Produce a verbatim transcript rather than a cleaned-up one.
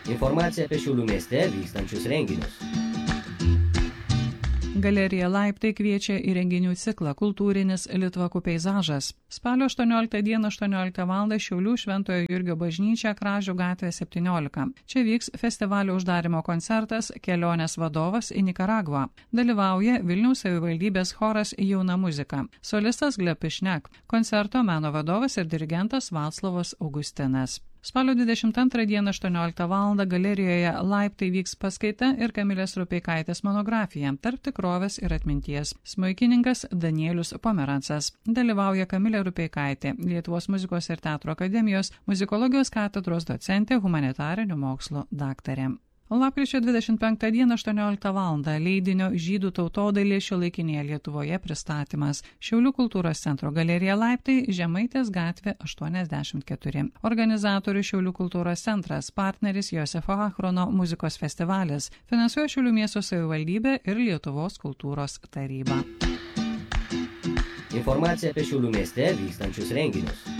Informacija apie Šiaulių mieste vykstančius renginius. Galerija Laiptai kviečia į renginių ciklą Kultūrinis litvakų peizažas. Spalio aštuonioliktą dieną aštuonioliktą valandą Šiaulių Šventojo Jurgio bažnyčia Kražių gatvė septyniolika. Čia vyks festivalio uždarimo koncertas Kelionės vadovas į Nikaragvą. Dalyvauja Vilniaus savivaldybės choras Jauna muzika. Solistas Gleb Pišnek. Koncerto meno vadovas ir dirigentas Vaclovas Augustinas. Spalio dvidešimt antrą dieną aštuonioliktą valandą galerijoje Laiptai vyks paskaita ir Kamilės Rupeikaitės monografija Tarp tikrovės ir atminties. Smuikininkas Danielius Pomerancas. Dalyvauja Kamilė Rupeikaitė, Lietuvos muzikos ir teatro akademijos muzikologijos katedros docentė, humanitarinių mokslų daktarė. Lapkričio dvidešimt penktą dieną aštuonioliktą valandą leidinio Žydų tautodailė šiuolaikinėje Lietuvoje pristatymas. Šiaulių kultūros centro galerija Laiptai, Žemaitės gatvė aštuoniasdešimt keturi. Organizatorius Šiaulių kultūros centras, partneris Josefo Achrono muzikos festivalis, finansuoja Šiaulių miesto savivaldybė ir Lietuvos kultūros taryba. Informacija apie Šiaulių mieste vykstančius renginius.